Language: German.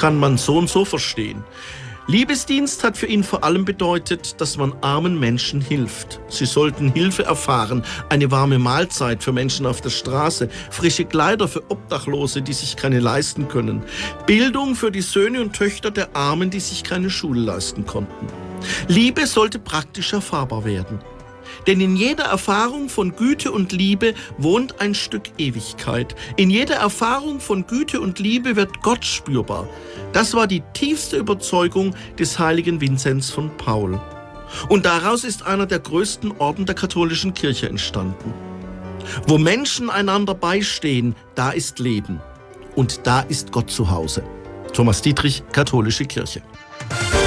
kann man so und so verstehen. Liebesdienst hat für ihn vor allem bedeutet, dass man armen Menschen hilft. Sie sollten Hilfe erfahren, eine warme Mahlzeit für Menschen auf der Straße, frische Kleider für Obdachlose, die sich keine leisten können, Bildung für die Söhne und Töchter der Armen, die sich keine Schule leisten konnten. Liebe sollte praktisch erfahrbar werden. Denn in jeder Erfahrung von Güte und Liebe wohnt ein Stück Ewigkeit. In jeder Erfahrung von Güte und Liebe wird Gott spürbar. Das war die tiefste Überzeugung des heiligen Vinzenz von Paul. Und daraus ist einer der größten Orden der katholischen Kirche entstanden. Wo Menschen einander beistehen, da ist Leben. Und da ist Gott zu Hause. Thomas Dietrich, Katholische Kirche.